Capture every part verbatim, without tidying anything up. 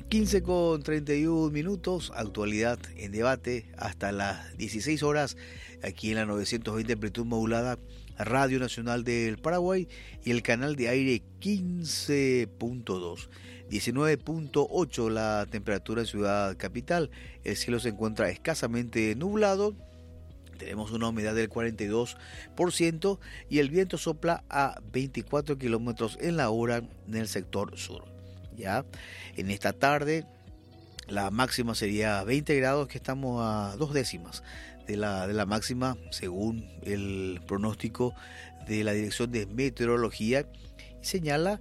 quince con treinta y uno minutos, actualidad en debate hasta las dieciséis horas, aquí en la novecientos veinte amplitud modulada, Radio Nacional del Paraguay y el canal de aire quince punto dos. diecinueve punto ocho la temperatura en Ciudad Capital, el cielo se encuentra escasamente nublado, tenemos una humedad del cuarenta y dos por ciento y el viento sopla a veinticuatro kilómetros en la hora en el sector sur. Ya en esta tarde la máxima sería veinte grados, que estamos a dos décimas de la, de la máxima según el pronóstico de la Dirección de Meteorología. Señala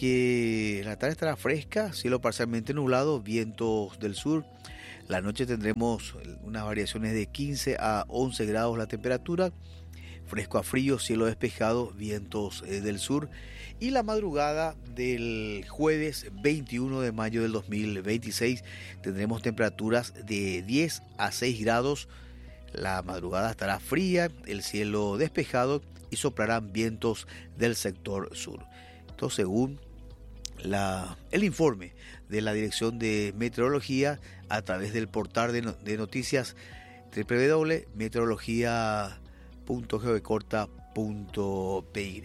que la tarde estará fresca, cielo parcialmente nublado, vientos del sur. La noche tendremos unas variaciones de quince a once grados la temperatura, fresco a frío, cielo despejado, vientos eh, del sur. Y la madrugada del jueves veintiuno de mayo del dos mil veintiséis tendremos temperaturas de diez a seis grados. La madrugada estará fría, el cielo despejado y soplarán vientos del sector sur. Esto según la, el informe de la Dirección de Meteorología a través del portal de, no, de noticias doble u doble u doble punto meteorología punto geocorta punto p y.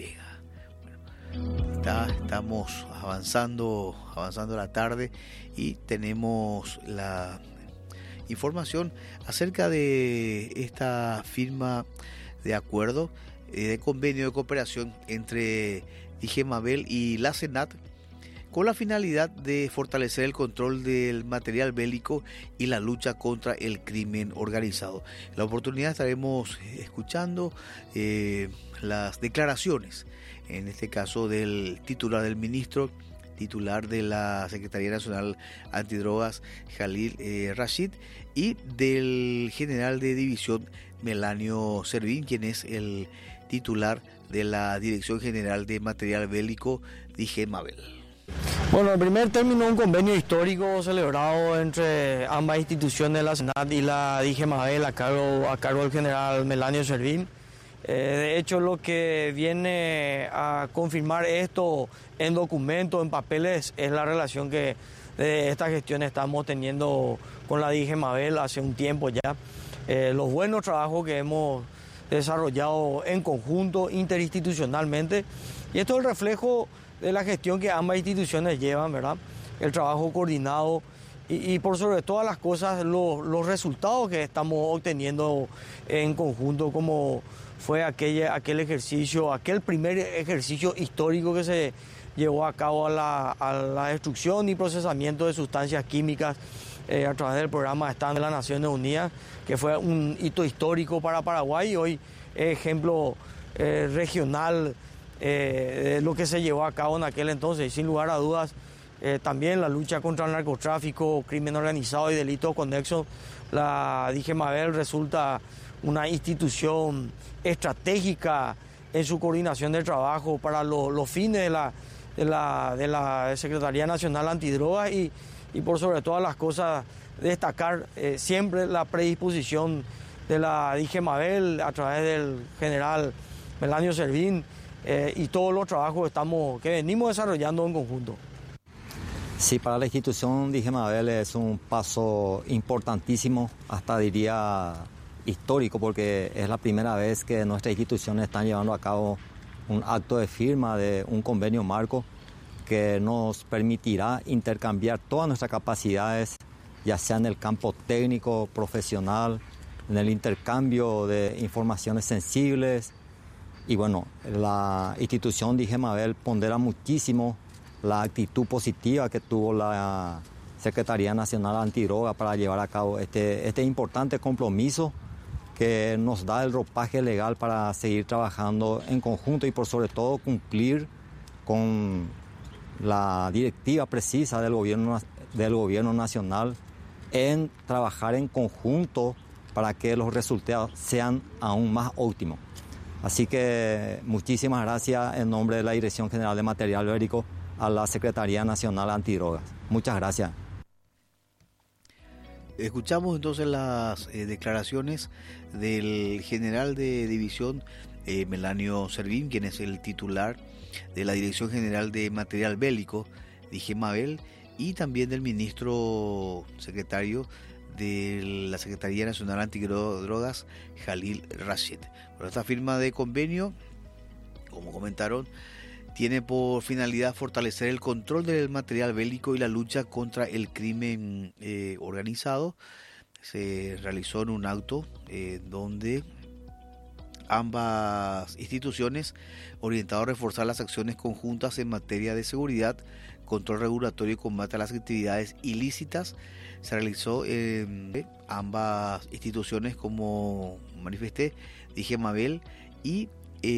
Bueno, está, estamos avanzando, avanzando la tarde y tenemos la información acerca de esta firma de acuerdo eh, de convenio de cooperación entre Digemabel y la Senat con la finalidad de fortalecer el control del material bélico y la lucha contra el crimen organizado. En la oportunidad estaremos escuchando eh, las declaraciones, en este caso del titular del ministro, titular de la Secretaría Nacional Antidrogas, Jalil eh, Rashid, y del general de división, Melanio Servín, quien es el titular de la Dirección General de Material Bélico, Digemabel. Bueno, en primer término, un convenio histórico celebrado entre ambas instituciones, la Senat y la Digemabel, a cargo, a cargo del general Melanio Servín. Eh, de hecho, lo que viene a confirmar esto en documentos, en papeles, es la relación que de esta gestión estamos teniendo con la Digemabel hace un tiempo ya. Eh, los buenos trabajos que hemos desarrollado en conjunto, interinstitucionalmente, y esto es el reflejo de la gestión que ambas instituciones llevan, ¿verdad? El trabajo coordinado y, y por sobre todas las cosas, los, los resultados que estamos obteniendo en conjunto, como fue aquel, aquel ejercicio, aquel primer ejercicio histórico que se llevó a cabo a la, a la destrucción y procesamiento de sustancias químicas eh, a través del programa Stand de las Naciones Unidas, que fue un hito histórico para Paraguay y hoy es ejemplo eh, regional eh, de lo que se llevó a cabo en aquel entonces. Y sin lugar a dudas, eh, también la lucha contra el narcotráfico, crimen organizado y delitos conexos, la Digemabel resulta una institución estratégica en su coordinación de trabajo para lo, los fines de la, de, la, de la Secretaría Nacional Antidrogas y, y por sobre todas las cosas destacar eh, siempre la predisposición de la Digemabel a través del general Melanio Servín eh, y todos los trabajos que, estamos, que venimos desarrollando en conjunto. Sí, para la institución Digemabel es un paso importantísimo, hasta diría histórico, porque es la primera vez que nuestras instituciones están llevando a cabo un acto de firma de un convenio marco que nos permitirá intercambiar todas nuestras capacidades, ya sea en el campo técnico, profesional, en el intercambio de informaciones sensibles. Y bueno, la institución Digemabel pondera muchísimo la actitud positiva que tuvo la Secretaría Nacional Antidroga para llevar a cabo este, este importante compromiso que nos da el ropaje legal para seguir trabajando en conjunto y por sobre todo cumplir con la directiva precisa del gobierno, del gobierno nacional en trabajar en conjunto para que los resultados sean aún más óptimos. Así que muchísimas gracias en nombre de la Dirección General de Material Bélico a la Secretaría Nacional Antidrogas. Muchas gracias. Escuchamos entonces las eh, declaraciones del general de división eh, Melanio Servín, quien es el titular de la Dirección General de Material Bélico, Digemabel, y también del ministro secretario de la Secretaría Nacional Antidrogas, Jalil Rashid. Pero esta firma de convenio, como comentaron, tiene por finalidad fortalecer el control del material bélico y la lucha contra el crimen eh, organizado. Se realizó en un acto eh, donde ambas instituciones orientadas a reforzar las acciones conjuntas en materia de seguridad, control regulatorio y combate a las actividades ilícitas. Se realizó en eh, ambas instituciones, como manifesté, DIGEMABEL y,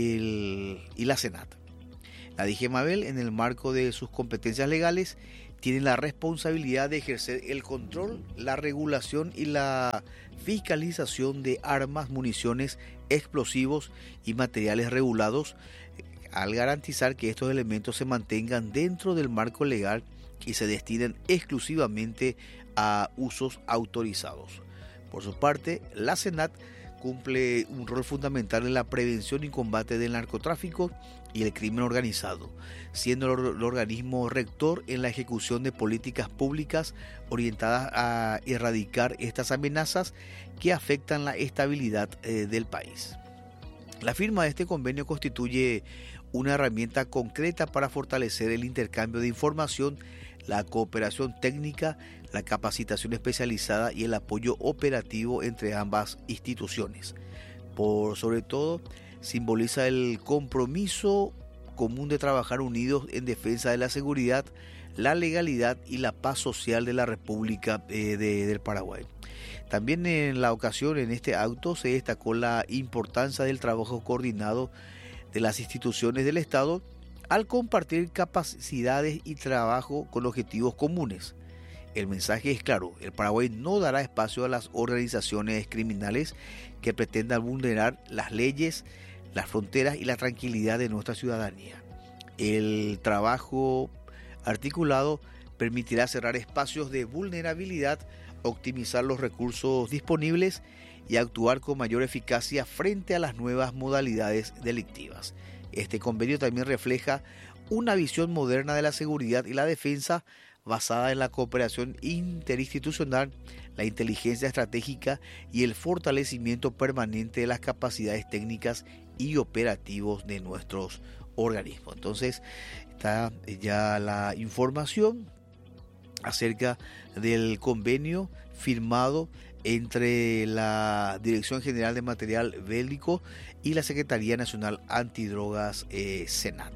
el, y la Senat. La DIGEMABEL, en el marco de sus competencias legales, tiene la responsabilidad de ejercer el control, la regulación y la fiscalización de armas, municiones, explosivos y materiales regulados, al garantizar que estos elementos se mantengan dentro del marco legal y se destinen exclusivamente a usos autorizados. Por su parte, la Senat cumple un rol fundamental en la prevención y combate del narcotráfico y el crimen organizado, siendo el organismo rector en la ejecución de políticas públicas orientadas a erradicar estas amenazas que afectan la estabilidad eh, del país. La firma de este convenio constituye una herramienta concreta para fortalecer el intercambio de información, la cooperación técnica, la capacitación especializada y el apoyo operativo entre ambas instituciones. Por sobre todo, simboliza el compromiso común de trabajar unidos en defensa de la seguridad, la legalidad y la paz social de la República eh, de, del Paraguay. También en la ocasión, en este acto, se destacó la importancia del trabajo coordinado de las instituciones del Estado al compartir capacidades y trabajo con objetivos comunes. El mensaje es claro: el Paraguay no dará espacio a las organizaciones criminales que pretendan vulnerar las leyes, las fronteras y la tranquilidad de nuestra ciudadanía. El trabajo articulado permitirá cerrar espacios de vulnerabilidad, optimizar los recursos disponibles y actuar con mayor eficacia frente a las nuevas modalidades delictivas. Este convenio también refleja una visión moderna de la seguridad y la defensa basada en la cooperación interinstitucional, la inteligencia estratégica y el fortalecimiento permanente de las capacidades técnicas y operativos de nuestros organismos. Entonces, está ya la información acerca del convenio firmado entre la Dirección General de Material Bélico y la Secretaría Nacional Antidrogas, eh, Senat.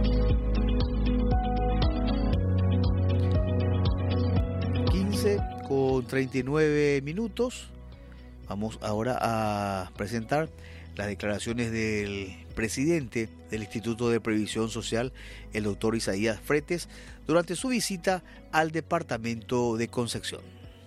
quince con treinta y nueve minutos. Vamos ahora a presentar las declaraciones del presidente del Instituto de Previsión Social, el doctor Isaías Fretes, durante su visita al departamento de Concepción.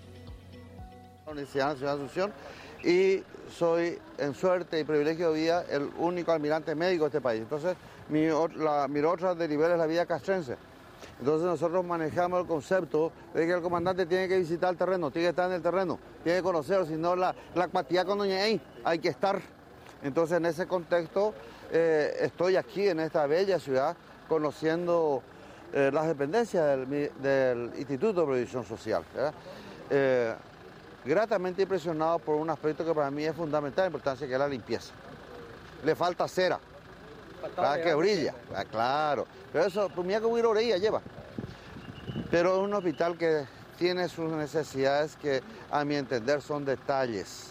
Universidad Nacional de Asunción, y soy en suerte y privilegio de vida el único almirante médico de este país. Entonces mi, la, mi otra de nivel es la vida castrense. Entonces nosotros manejamos el concepto de que el comandante tiene que visitar el terreno, tiene que estar en el terreno, tiene que conocerlo, si no la, la cuatía con doña Ey, hay que estar. Entonces en ese contexto eh, estoy aquí en esta bella ciudad conociendo eh, las dependencias del, del Instituto de Previsión Social. Eh, gratamente impresionado por un aspecto que para mí es fundamental de importancia, que es la limpieza. Le falta cera, para que brilla, ah, claro, pero eso, pues mira que hubiera orilla lleva. Pero es un hospital que tiene sus necesidades que a mi entender son detalles.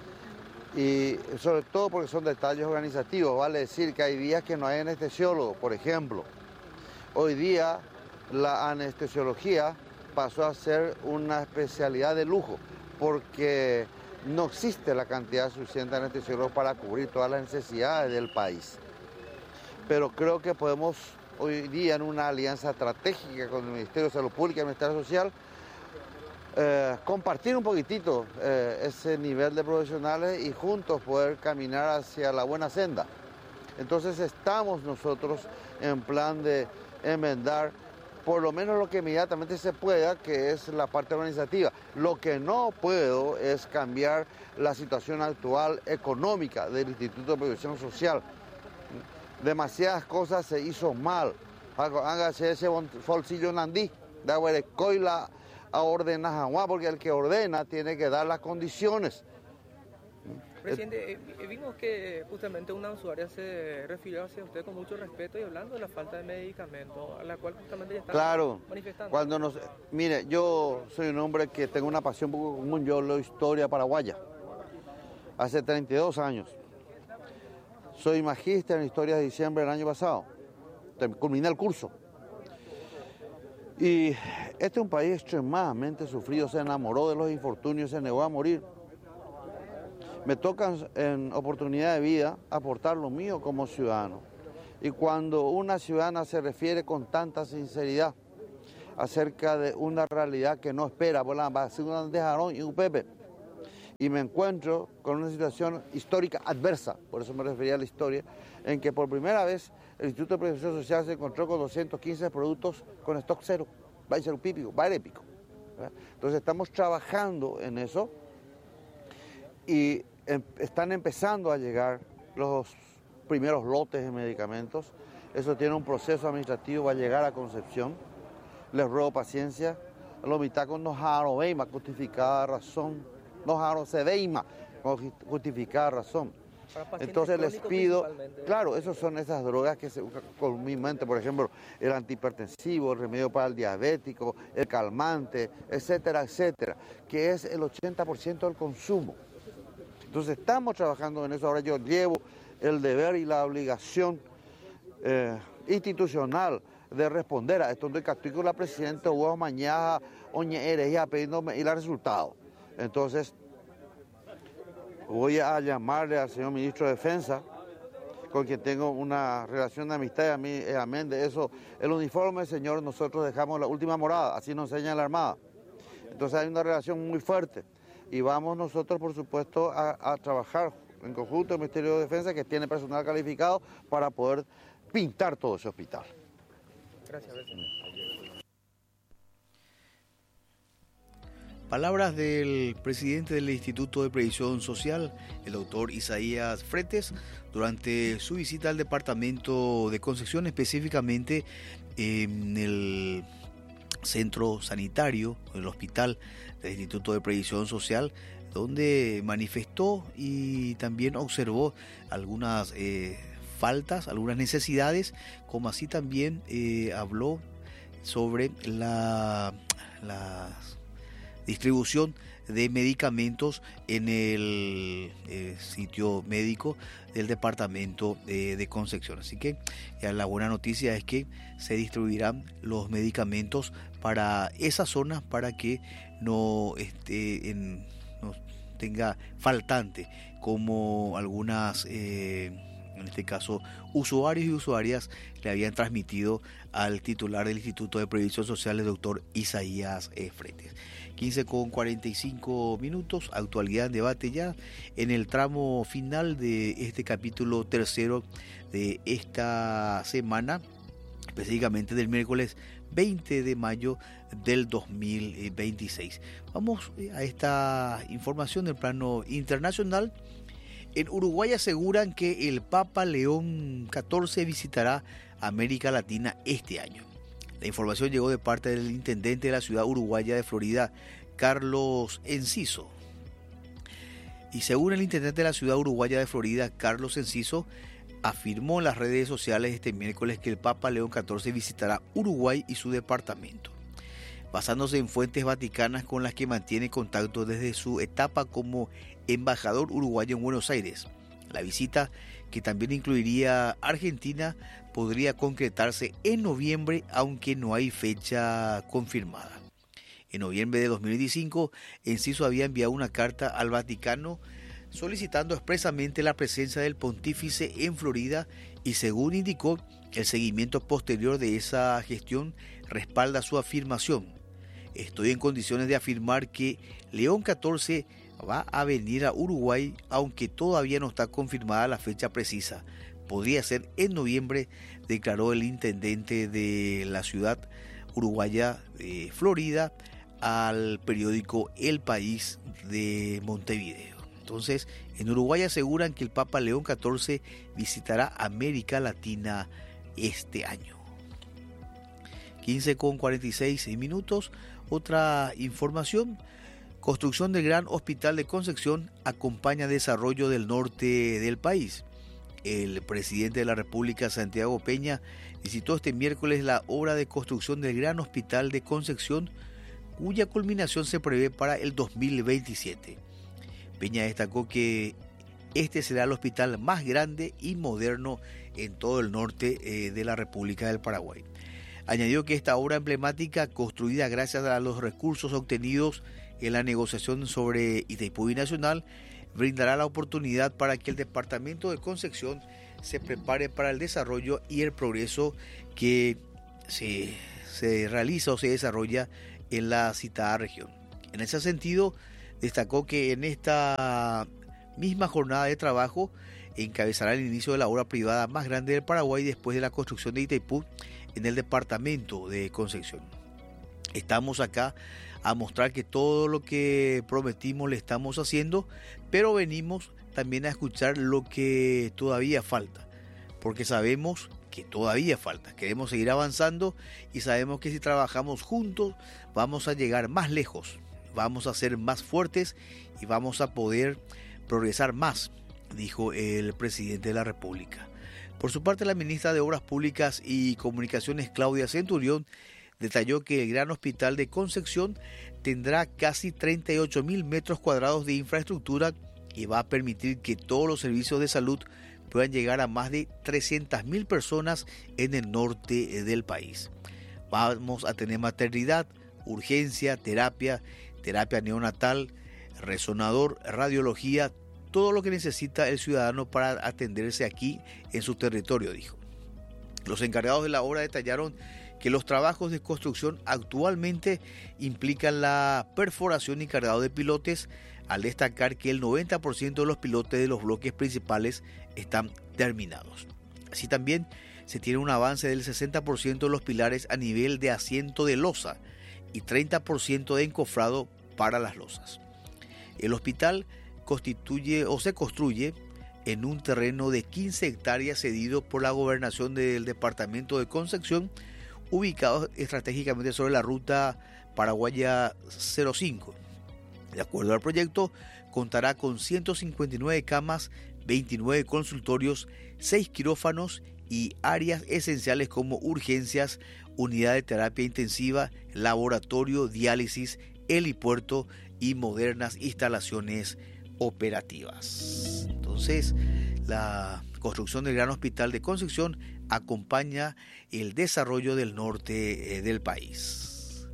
Y sobre todo porque son detalles organizativos, vale decir que hay días que no hay anestesiólogo, por ejemplo. Hoy día la anestesiología pasó a ser una especialidad de lujo, porque no existe la cantidad suficiente de anestesiólogos para cubrir todas las necesidades del país. Pero creo que podemos hoy día, en una alianza estratégica con el Ministerio de Salud Pública y el Ministerio Social, eh, compartir un poquitito eh, ese nivel de profesionales y juntos poder caminar hacia la buena senda. Entonces estamos nosotros en plan de enmendar por lo menos lo que inmediatamente se pueda, que es la parte organizativa. Lo que no puedo es cambiar la situación actual económica del Instituto de Previsión Social. Demasiadas cosas se hizo mal. Hágase ese bolsillo nandí, Da huerecoila a ordenar jamás, porque el que ordena tiene que dar las condiciones. Presidente, eh, vimos que justamente una usuaria se refirió hacia usted con mucho respeto y hablando de la falta de medicamentos, a la cual justamente ya está claro, manifestando. Cuando nos, mire, yo soy un hombre que tengo una pasión un poco común, yo leo historia paraguaya, hace treinta y dos años. Soy magíster en historia de diciembre del año pasado, culminé el curso. Y este es un país extremadamente sufrido, se enamoró de los infortunios, se negó a morir. Me toca en oportunidad de vida aportar lo mío como ciudadano. Y cuando una ciudadana se refiere con tanta sinceridad acerca de una realidad que no espera, por la vacuna de Jarón y U P P, y me encuentro con una situación histórica adversa, por eso me refería a la historia, en que por primera vez el Instituto de Previsión Social se encontró con doscientos quince productos con stock cero, va a ser un pípico, va a ser épico. ¿Verdad? Entonces estamos trabajando en eso y em, están empezando a llegar los primeros lotes de medicamentos. Eso tiene un proceso administrativo, va a llegar a Concepción. Les ruego paciencia. Los mitacos nos haron veima, justificada razón. Nos haron sedeima, justificada razón. Entonces les pido, claro, esas son esas drogas que se usan comúnmente, por ejemplo, el antihipertensivo, el remedio para el diabético, el calmante, etcétera, etcétera, que es el ochenta por ciento del consumo. Entonces estamos trabajando en eso. Ahora yo llevo el deber y la obligación eh, institucional de responder a esto. Entonces estoy con la presidenta Hugo Mañaja, Oña Herejía, pidiéndome el resultado. Entonces voy a llamarle al señor ministro de Defensa, con quien tengo una relación de amistad, y a mí es amén de eso. El uniforme, señor, nosotros dejamos la última morada, así nos enseña la Armada. Entonces hay una relación muy fuerte y vamos nosotros, por supuesto, a, a trabajar en conjunto el Ministerio de Defensa, que tiene personal calificado, para poder pintar todo ese hospital. Gracias, gracias. Palabras del presidente del Instituto de Previsión Social, el doctor Isaías Fretes, durante su visita al departamento de Concepción, específicamente en el centro sanitario, el hospital del Instituto de Previsión Social, donde manifestó y también observó algunas eh, faltas, algunas necesidades, como así también eh, habló sobre la, las distribución de medicamentos en el eh, sitio médico del departamento de, de Concepción. Así que ya la buena noticia es que se distribuirán los medicamentos para esa zona, para que no esté en, no tenga faltante, como algunas eh, en este caso usuarios y usuarias le habían transmitido al titular del Instituto de Previsión Social, el doctor Isaías eh, Fretes. quince con cuarenta y cinco minutos, actualidad en debate ya en el tramo final de este capítulo tercero de esta semana, específicamente del miércoles veinte de mayo del dos mil veintiséis. Vamos a esta información del plano internacional. En Uruguay aseguran que el Papa León catorce visitará América Latina este año. La información llegó de parte del intendente de la ciudad uruguaya de Florida, Carlos Enciso. Y según el intendente de la ciudad uruguaya de Florida, Carlos Enciso, afirmó en las redes sociales este miércoles que el Papa León catorce visitará Uruguay y su departamento, basándose en fuentes vaticanas con las que mantiene contacto desde su etapa como embajador uruguayo en Buenos Aires. La visita, que también incluiría Argentina, podría concretarse en noviembre, aunque no hay fecha confirmada. En noviembre de dos mil veinticinco, Enciso había enviado una carta al Vaticano solicitando expresamente la presencia del pontífice en Florida y, según indicó, el seguimiento posterior de esa gestión respalda su afirmación. Estoy en condiciones de afirmar que León catorce va a venir a Uruguay, aunque todavía no está confirmada la fecha precisa. Podría ser en noviembre, declaró el intendente de la ciudad uruguaya de Florida al periódico El País de Montevideo. Entonces, en Uruguay aseguran que el Papa León catorce visitará América Latina este año. quince con cuarenta y seis minutos. Otra información: construcción del gran hospital de Concepción acompaña desarrollo del norte del país. El presidente de la República, Santiago Peña, visitó este miércoles la obra de construcción del gran hospital de Concepción, cuya culminación se prevé para el dos mil veintisiete. Peña destacó que este será el hospital más grande y moderno en todo el norte eh, de la República del Paraguay. Añadió que esta obra emblemática, construida gracias a los recursos obtenidos en la negociación sobre Itaipú Binacional, brindará la oportunidad para que el departamento de Concepción se prepare para el desarrollo y el progreso que se, se realiza o se desarrolla en la citada región. En ese sentido, destacó que en esta misma jornada de trabajo encabezará el inicio de la obra privada más grande del Paraguay después de la construcción de Itaipú en el departamento de Concepción. Estamos acá a mostrar que todo lo que prometimos le estamos haciendo, pero venimos también a escuchar lo que todavía falta, porque sabemos que todavía falta, queremos seguir avanzando y sabemos que si trabajamos juntos vamos a llegar más lejos, vamos a ser más fuertes y vamos a poder progresar más, dijo el presidente de la República. Por su parte, la ministra de Obras Públicas y Comunicaciones, Claudia Centurión, detalló que el gran hospital de Concepción tendrá casi treinta y ocho mil metros cuadrados de infraestructura y va a permitir que todos los servicios de salud puedan llegar a más de trescientas mil personas en el norte del país. Vamos a tener maternidad, urgencia, terapia, terapia neonatal, resonador, radiología, todo lo que necesita el ciudadano para atenderse aquí en su territorio, dijo. Los encargados de la obra detallaron que los trabajos de construcción actualmente implican la perforación y cargado de pilotes, al destacar que el noventa por ciento de los pilotes de los bloques principales están terminados. Así también se tiene un avance del sesenta por ciento de los pilares a nivel de asiento de losa y treinta por ciento de encofrado para las losas. El hospital constituye o se construye en un terreno de quince hectáreas cedido por la gobernación del departamento de Concepción, ubicado estratégicamente sobre la ruta paraguaya cero cinco. De acuerdo al proyecto, contará con ciento cincuenta y nueve camas, veintinueve consultorios, seis quirófanos y áreas esenciales como urgencias, unidad de terapia intensiva, laboratorio, diálisis, helipuerto y modernas instalaciones operativas. Entonces, la construcción del gran hospital de Concepción acompaña el desarrollo del norte eh, del país.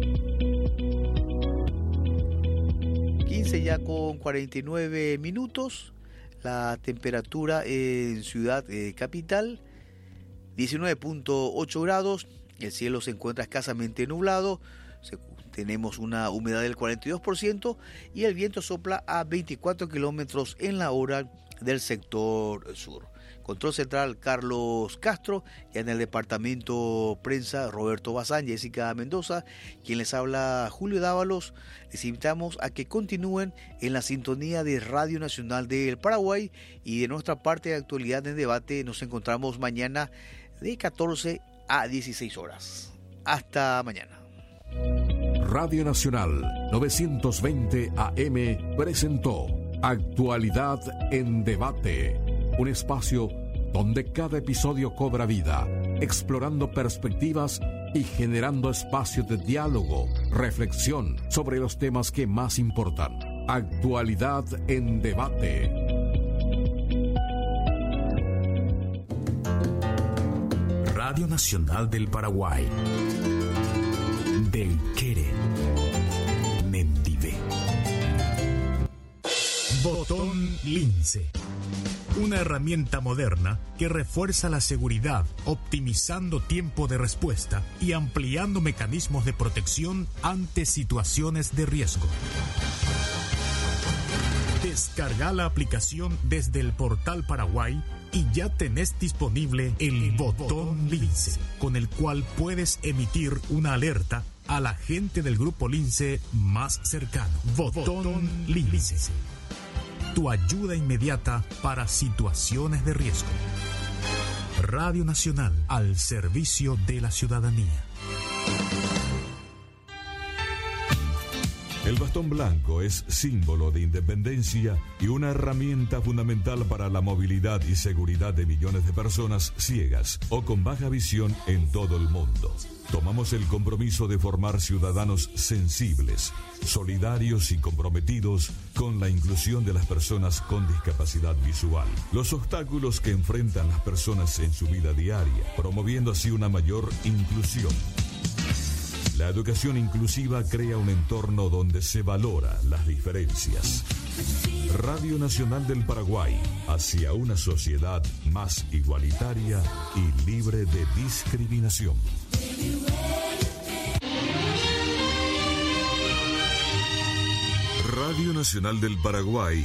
quince ya con cuarenta y nueve minutos. La temperatura en Ciudad eh, Capital, diecinueve punto ocho grados. El cielo se encuentra escasamente nublado. Se, tenemos una humedad del cuarenta y dos por ciento y el viento sopla a veinticuatro kilómetros en la hora del sector sur. Control central, Carlos Castro, y en el departamento prensa, Roberto Bazán, Jessica Mendoza, quien les habla, Julio Dávalos. Les invitamos a que continúen en la sintonía de Radio Nacional del Paraguay, y de nuestra parte de Actualidad en Debate nos encontramos mañana de catorce a dieciséis horas. Hasta mañana. Radio Nacional novecientos veinte A M presentó Actualidad en Debate, un espacio donde cada episodio cobra vida, explorando perspectivas y generando espacios de diálogo, reflexión sobre los temas que más importan. Actualidad en Debate. Radio Nacional del Paraguay. Del Quere. Mendive. Botón Lince. Una herramienta moderna que refuerza la seguridad, optimizando tiempo de respuesta y ampliando mecanismos de protección ante situaciones de riesgo. Descarga la aplicación desde el portal Paraguay y ya tenés disponible el Botón Lince, con el cual puedes emitir una alerta a la gente del grupo Lince más cercano. Botón Lince. Tu ayuda inmediata para situaciones de riesgo. Radio Nacional, al servicio de la ciudadanía. El bastón blanco es símbolo de independencia y una herramienta fundamental para la movilidad y seguridad de millones de personas ciegas o con baja visión en todo el mundo. Tomamos el compromiso de formar ciudadanos sensibles, solidarios y comprometidos con la inclusión de las personas con discapacidad visual. Los obstáculos que enfrentan las personas en su vida diaria, promoviendo así una mayor inclusión. La educación inclusiva crea un entorno donde se valora las diferencias. Radio Nacional del Paraguay, hacia una sociedad más igualitaria y libre de discriminación. Radio Nacional del Paraguay